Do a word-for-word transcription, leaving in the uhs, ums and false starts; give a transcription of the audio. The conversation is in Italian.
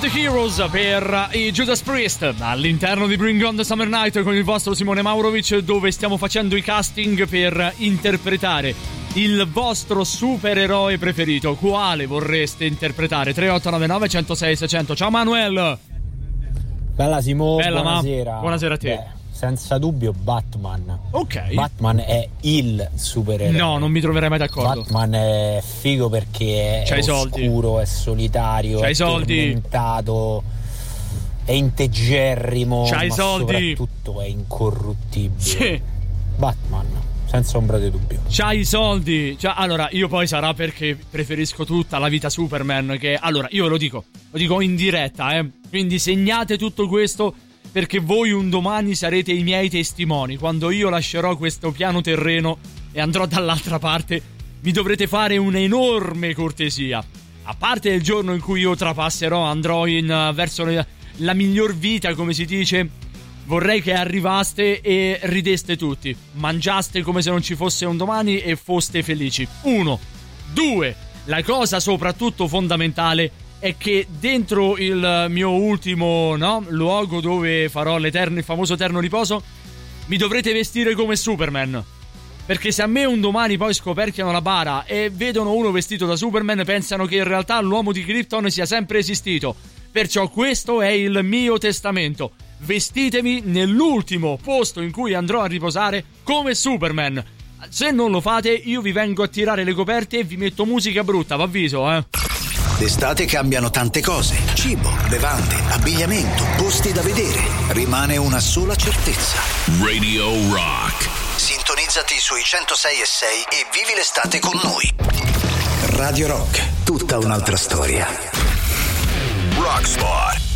the Heroes per i Judas Priest all'interno di Bring on the Summer Night con il vostro Simone Maurovic, dove stiamo facendo i casting per interpretare il vostro supereroe preferito. Quale vorreste interpretare? tre otto nove nove uno zero sei sei zero zero. Ciao Manuel. Bella Simo, Bella, buonasera. ma. Buonasera a te. Beh, senza dubbio Batman. Ok. Batman è il supereroe. No, non mi troverai mai d'accordo. Batman è figo perché C'hai è oscuro, soldi. È solitario, C'hai è soldi. tormentato, è integerrimo, C'hai ma soldi. soprattutto è incorruttibile. Sì. Batman, senza ombra di dubbio. C'hai i soldi. Cioè, allora, io poi sarà perché preferisco tutta la vita Superman, che allora, io ve lo dico, lo dico in diretta, eh. Quindi segnate tutto questo, perché voi un domani sarete i miei testimoni. Quando io lascerò questo piano terreno e andrò dall'altra parte, mi dovrete fare un'enorme cortesia. A parte il giorno in cui io trapasserò, andrò in uh, verso la, la miglior vita, come si dice, vorrei che arrivaste e rideste tutti, mangiaste come se non ci fosse un domani e foste felici. Uno. Due. La cosa soprattutto fondamentale è che dentro il mio ultimo, no, luogo dove farò l'eterno, il famoso eterno riposo, mi dovrete vestire come Superman. Perché se a me un domani poi scoperchiano la bara e vedono uno vestito da Superman, pensano che in realtà l'uomo di Krypton sia sempre esistito. Perciò questo è il mio testamento. Vestitemi nell'ultimo posto in cui andrò a riposare come Superman. Se non lo fate, io vi vengo a tirare le coperte e vi metto musica brutta, v'avviso, eh. D'estate cambiano tante cose: cibo, bevande, abbigliamento, posti da vedere. Rimane una sola certezza: Radio Rock. Sintonizzati sui centosei e sei e vivi l'estate con noi. Radio Rock, tutta un'altra storia.